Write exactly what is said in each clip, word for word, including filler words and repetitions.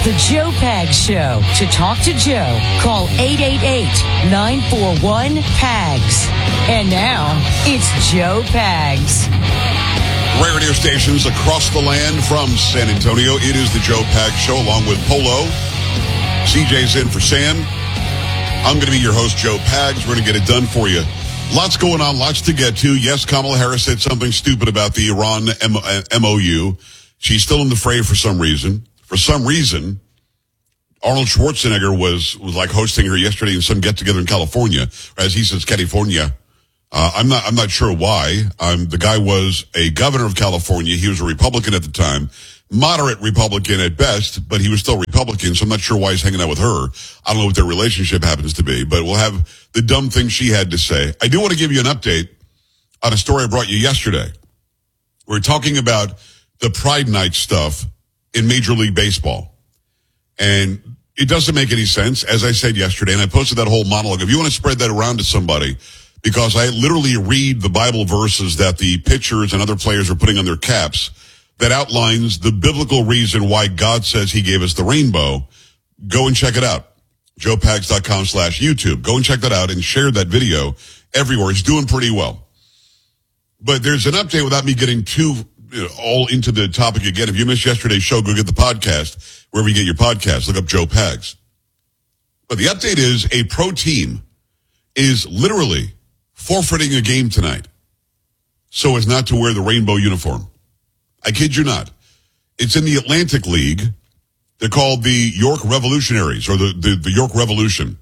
The Joe Pags Show. To talk to Joe, call eight eight eight, nine four one, P A G S. And now, it's Joe Pags. Rare radio stations across the land from San Antonio. It is the Joe Pags Show along with Polo. C J's in for Sam. I'm going to be your host, Joe Pags. We're going to get it done for you. Lots going on, lots to get to. Yes, Kamala Harris said something stupid about the Iran M O U. She's still in the fray for some reason. For some reason, Arnold Schwarzenegger was, was like hosting her yesterday in some get-together in California, as he says, California. Uh, I'm not, I'm not sure why. Um, the guy was a governor of California. He was a Republican at the time, moderate Republican at best, but he was still Republican, so I'm not sure why he's hanging out with her. I don't know what their relationship happens to be, but we'll have the dumb thing she had to say. I do want to give you an update on a story I brought you yesterday. We're talking about the Pride Night stuff in Major League Baseball. And it doesn't make any sense, as I said yesterday, and I posted that whole monologue. If you want to spread that around to somebody, because I literally read the Bible verses that the pitchers and other players are putting on their caps that outlines the biblical reason why God says he gave us the rainbow. Go and check it out. joe pags dot com slash YouTube. Go and check that out and share that video everywhere. It's doing pretty well. But there's an update without me getting too you know, all into the topic again. If you missed yesterday's show, go get the podcast wherever you get your podcast. Look up Joe Pags. But the update is a pro team is literally forfeiting a game tonight so as not to wear the rainbow uniform. I kid you not. It's in the Atlantic League. They're called the York Revolutionaries, or the, the, the York Revolution.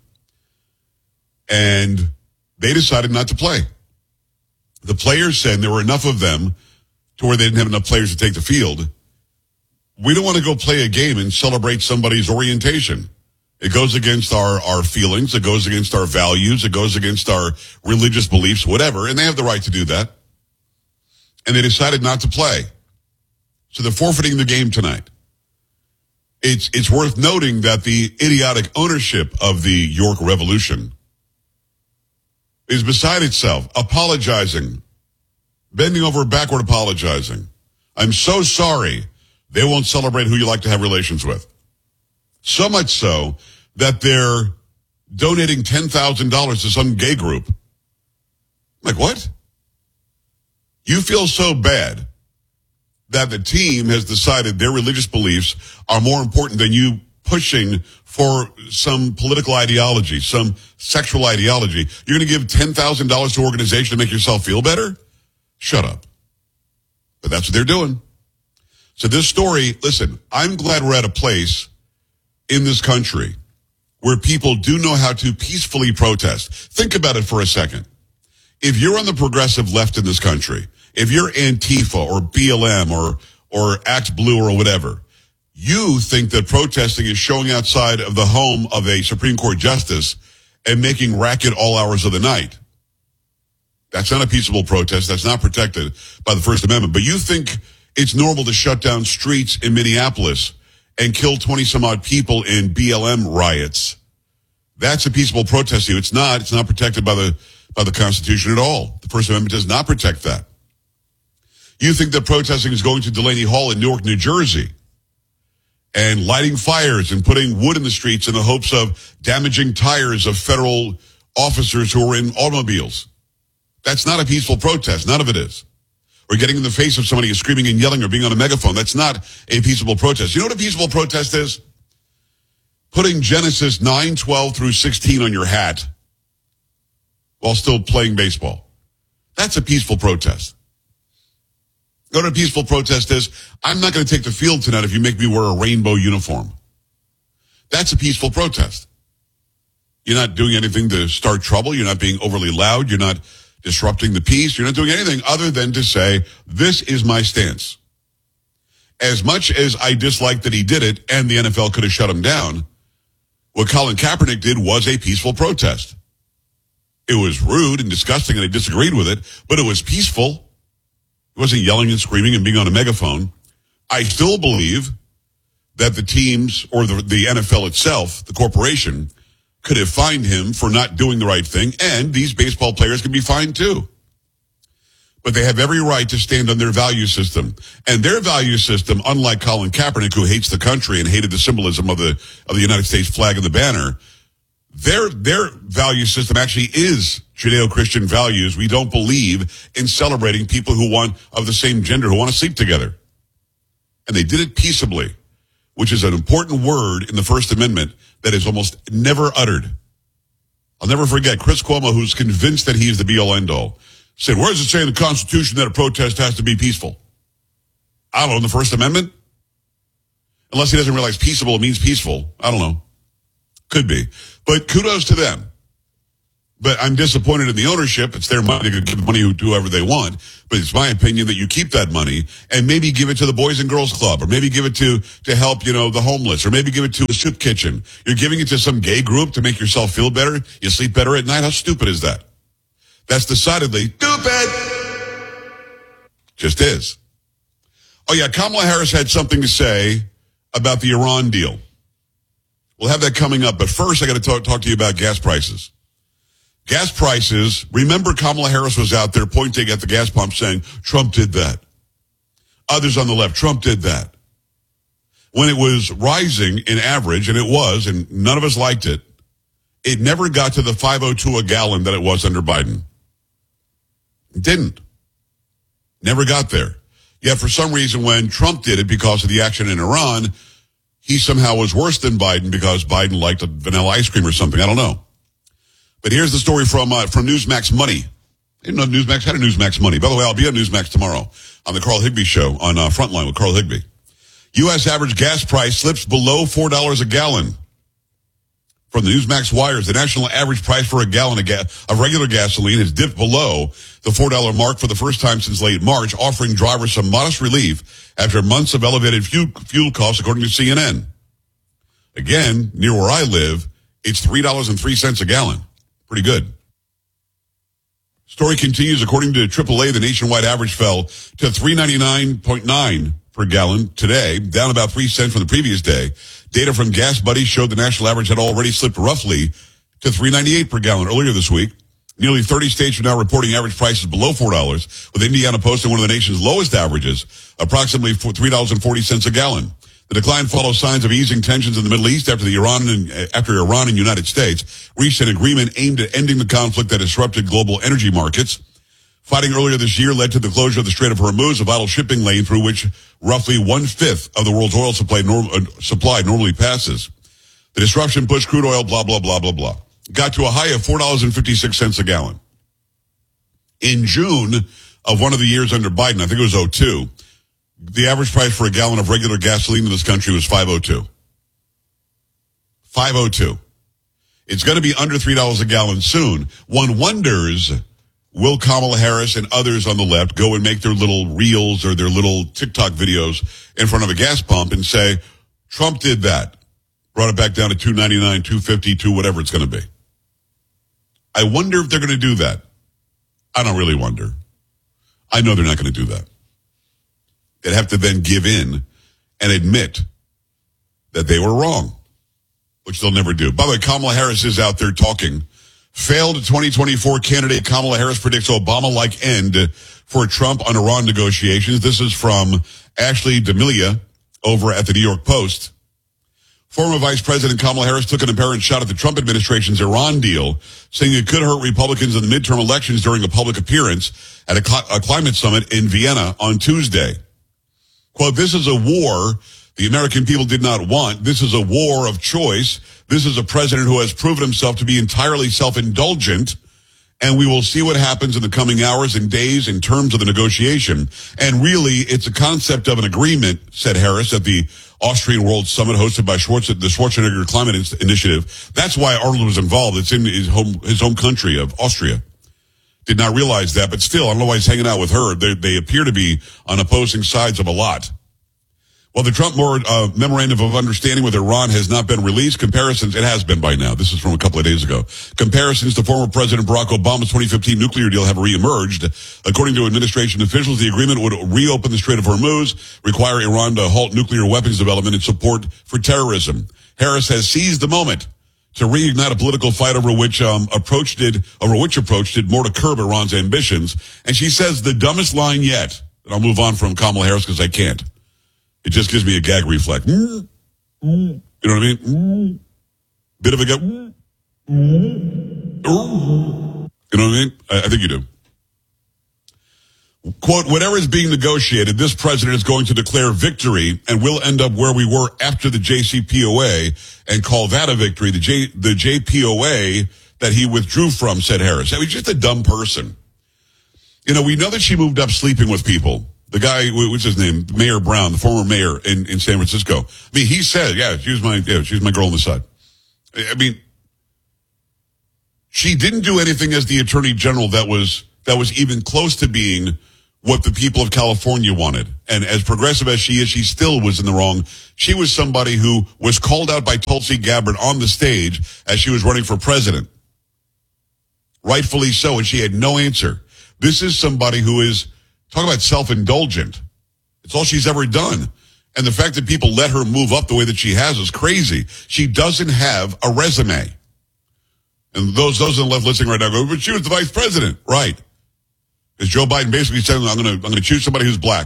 And they decided not to play. The players said there were enough of them to where they didn't have enough players to take the field. We don't want to go play a game and celebrate somebody's orientation. It goes against our, our feelings. It goes against our values. It goes against our religious beliefs, whatever. And they have the right to do that. And they decided not to play. So they're forfeiting the game tonight. It's, it's worth noting that the idiotic ownership of the York Revolution is beside itself, apologizing, bending over backward apologizing. I'm so sorry. They won't celebrate who you like to have relations with. So much so that they're donating ten thousand dollars to some gay group. Like, what? You feel so bad that the team has decided their religious beliefs are more important than you pushing for some political ideology, some sexual ideology. You're going to give ten thousand dollars to an organization to make yourself feel better? Shut up. But that's what they're doing. So this story, listen, I'm glad we're at a place in this country where people do know how to peacefully protest. Think about it for a second. If you're on the progressive left in this country, if you're Antifa or B L M or, or Act Blue or whatever, you think that protesting is showing outside of the home of a Supreme Court justice and making racket all hours of the night. That's not a peaceable protest. That's not protected by the First Amendment. But you think it's normal to shut down streets in Minneapolis and kill twenty some odd people in B L M riots. That's a peaceable protest. It's not. It's not protected by the, by the Constitution at all. The First Amendment does not protect that. You think that protesting is going to Delaney Hall in Newark, New Jersey and lighting fires and putting wood in the streets in the hopes of damaging tires of federal officers who are in automobiles. That's not a peaceful protest. None of it is. Or getting in the face of somebody who's screaming and yelling or being on a megaphone. That's not a peaceable protest. You know what a peaceful protest is? Putting Genesis nine, twelve through sixteen on your hat while still playing baseball. That's a peaceful protest. You know what a peaceful protest is? I'm not going to take the field tonight if you make me wear a rainbow uniform. That's a peaceful protest. You're not doing anything to start trouble. You're not being overly loud. You're not disrupting the peace. You're not doing anything other than to say, this is my stance. As much as I dislike that he did it and the N F L could have shut him down, what Colin Kaepernick did was a peaceful protest. It was rude and disgusting and I disagreed with it, but it was peaceful. It wasn't yelling and screaming and being on a megaphone. I still believe that the teams or the, the N F L itself, the corporation, could have fined him for not doing the right thing, and these baseball players could be fined too. but they have every right to stand on their value system. And their value system, unlike Colin Kaepernick, who hates the country and hated the symbolism of the of the United States flag and the banner, their their value system actually is Judeo-Christian values. We don't believe in celebrating people who want of the same gender who want to sleep together. And they did it peaceably, which is an important word in the First Amendment that is almost never uttered. I'll never forget Chris Cuomo, who's convinced that he's the be-all, end-all, said, where does it say in the Constitution that a protest has to be peaceful? I don't know, in the First Amendment? Unless he doesn't realize peaceable means peaceful. I don't know. Could be. But kudos to them. But I'm disappointed in the ownership. It's their money. They can give the money to whoever they want. But it's my opinion that you keep that money and maybe give it to the Boys and Girls Club, or maybe give it to, to help, you know, the homeless, or maybe give it to a soup kitchen. You're giving it to some gay group to make yourself feel better. You sleep better at night. How stupid is that? That's decidedly stupid. Just is. Oh yeah, Kamala Harris had something to say about the Iran deal. We'll have that coming up. But first, I got to talk, talk to you about gas prices. Gas prices, remember Kamala Harris was out there pointing at the gas pump saying, Trump did that. Others on the left, Trump did that. When it was rising in average, and it was, and none of us liked it, it never got to the five oh two a gallon that it was under Biden. It didn't. Never got there. Yet for some reason when Trump did it because of the action in Iran, he somehow was worse than Biden because Biden liked a vanilla ice cream or something. I don't know. But here's the story from uh, from Newsmax Money. I didn't know Newsmax had a Newsmax Money. By the way, I'll be on Newsmax tomorrow on the Carl Higbee Show on uh, Frontline with Carl Higbee. U S average gas price slips below four dollars a gallon. From the Newsmax wires, the national average price for a gallon of, ga- of regular gasoline has dipped below the four dollar mark for the first time since late March, offering drivers some modest relief after months of elevated fuel, fuel costs, according to C N N. Again, near where I live, it's three dollars and three cents a gallon. Pretty good. Story continues. According to triple A, the nationwide average fell to three ninety-nine point nine per gallon today, down about three cents from the previous day. Data from Gas Buddy showed the national average had already slipped roughly to three ninety-eight per gallon earlier this week. Nearly thirty states are now reporting average prices below four dollars, with Indiana posting one of the nation's lowest averages, approximately three dollars and forty cents a gallon. The decline follows signs of easing tensions in the Middle East after the Iran and after Iran and United States reached an agreement aimed at ending the conflict that disrupted global energy markets. Fighting earlier this year led to the closure of the Strait of Hormuz, a vital shipping lane through which roughly one-fifth of the world's oil supply, norm, uh, supply normally passes. The disruption pushed crude oil, blah, blah, blah, blah, blah. Got to a high of four dollars and fifty-six cents a gallon. In June of one of the years under Biden, I think it was oh two, the average price for a gallon of regular gasoline in this country was five oh two. five oh two. It's going to be under three dollars a gallon soon. One wonders, will Kamala Harris and others on the left go and make their little reels or their little TikTok videos in front of a gas pump and say, Trump did that. Brought it back down to two ninety-nine, two fifty, two whatever it's going to be. I wonder if they're going to do that. I don't really wonder. I know they're not going to do that. They'd have to then give in and admit that they were wrong, which they'll never do. By the way, Kamala Harris is out there talking. Failed twenty twenty-four candidate Kamala Harris predicts Obama-like end for Trump on Iran negotiations. This is from Ashley D'Amelia over at the New York Post. Former Vice President Kamala Harris took an apparent shot at the Trump administration's Iran deal, saying it could hurt Republicans in the midterm elections during a public appearance at a, cl- a climate summit in Vienna on Tuesday. Quote, this is a war the American people did not want. This is a war of choice. This is a president who has proven himself to be entirely self-indulgent, and we will see what happens in the coming hours and days in terms of the negotiation. And really, it's a concept of an agreement, said Harris at the Austrian World Summit hosted by Schwarz- the Schwarzenegger Climate Initiative. That's why Arnold was involved. It's in his home, his home country of Austria. Did not realize that, but still, I don't know why he's hanging out with her. They, they appear to be on opposing sides of a lot. Well, the Trump uh, memorandum of understanding with Iran has not been released. Comparisons, it has been by now. This is from a couple of days ago. Comparisons to former President Barack Obama's twenty fifteen nuclear deal have reemerged. According to administration officials, the agreement would reopen the Strait of Hormuz, require Iran to halt nuclear weapons development and support for terrorism. Harris has seized the moment to reignite a political fight over which um, approach did over which approach did more to curb Iran's ambitions. And she says the dumbest line yet. And I'll move on from Kamala Harris because I can't. It just gives me a gag reflex. You know what I mean? Bit of a gag. You know what I mean? I, I think you do. Quote, whatever is being negotiated, this president is going to declare victory and we'll end up where we were after the J C P O A and call that a victory. The J, the J P O A that he withdrew from, said Harris. I mean, just a dumb person. You know, we know that she moved up sleeping with people. The guy, what's his name? Mayor Brown, the former mayor in, in San Francisco. I mean, he said, yeah, she was my, yeah, she was my girl on the side. I mean, she didn't do anything as the attorney general that was, that was even close to being what the people of California wanted. And as progressive as she is, she still was in the wrong. She was somebody who was called out by Tulsi Gabbard on the stage as she was running for president. Rightfully so, and she had no answer. This is somebody who is, talk about self-indulgent. It's all she's ever done. And the fact that people let her move up the way that she has is crazy. She doesn't have a resume. And those, those on the left listening right now go, but she was the vice president. Right. Because Joe Biden basically said, I'm going to, I'm going to choose somebody who's black.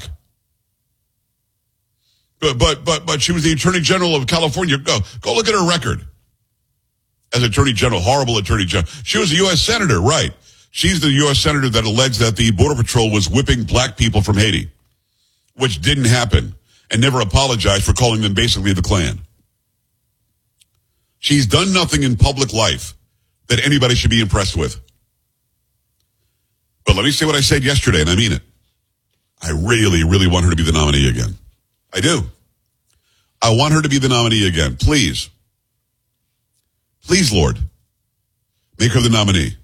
But, but, but, but she was the attorney general of California. Go, go look at her record. As attorney general, horrible attorney general. She was a U S senator, right. She's the U S senator that alleged that the Border Patrol was whipping black people from Haiti, which didn't happen, and never apologized for calling them basically the Klan. She's done nothing in public life that anybody should be impressed with. But let me say what I said yesterday, and I mean it. I really, really want her to be the nominee again. I do. I want her to be the nominee again. Please. Please, Lord, make her the nominee.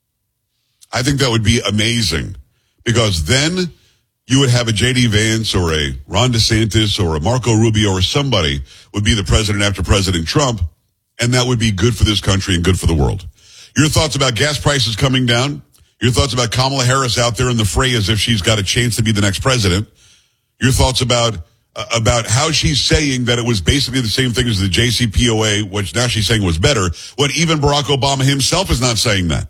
I think that would be amazing, because then you would have a J D Vance or a Ron DeSantis or a Marco Rubio or somebody would be the president after President Trump, and that would be good for this country and good for the world. Your thoughts about gas prices coming down? Your thoughts about Kamala Harris out there in the fray as if she's got a chance to be the next president? Your thoughts about uh, about how she's saying that it was basically the same thing as the J C P O A, which now she's saying was better, when even Barack Obama himself is not saying that.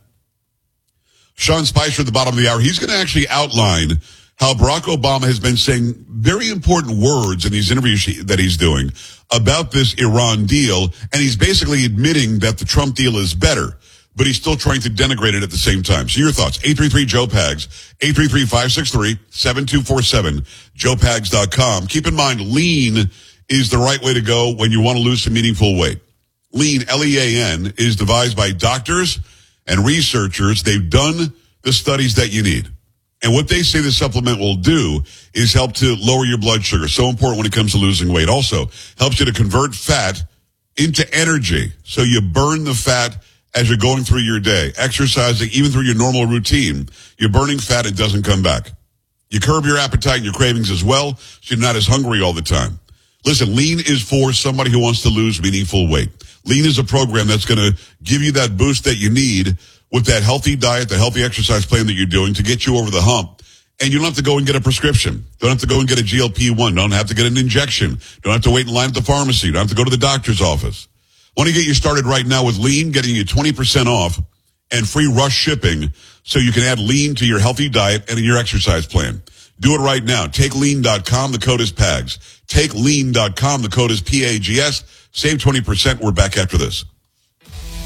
Sean Spicer at the bottom of the hour, he's going to actually outline how Barack Obama has been saying very important words in these interviews that he's doing about this Iran deal, and he's basically admitting that the Trump deal is better, but he's still trying to denigrate it at the same time. So your thoughts, eight three three, Joe Pags, eight three three, five six three, seven two four seven, joe pags dot com. Keep in mind, lean is the right way to go when you want to lose some meaningful weight. Lean, L E A N, is devised by doctors and researchers. They've done the studies that you need. And what they say the supplement will do is help to lower your blood sugar. So important when it comes to losing weight. Also, helps you to convert fat into energy. So you burn the fat as you're going through your day. Exercising, even through your normal routine, you're burning fat, it doesn't come back. You curb your appetite and your cravings as well, so you're not as hungry all the time. Listen, Lean is for somebody who wants to lose meaningful weight. Lean is a program that's going to give you that boost that you need with that healthy diet, the healthy exercise plan that you're doing to get you over the hump. And you don't have to go and get a prescription. Don't have to go and get a G L P one. Don't have to get an injection. Don't have to wait in line at the pharmacy. Don't have to go to the doctor's office. Want to get you started right now with Lean, getting you twenty percent off and free rush shipping so you can add Lean to your healthy diet and in your exercise plan. Do it right now. Take lean dot com. The code is P A G S. Take lean dot com. The code is P A G S. Save twenty percent. We're back after this.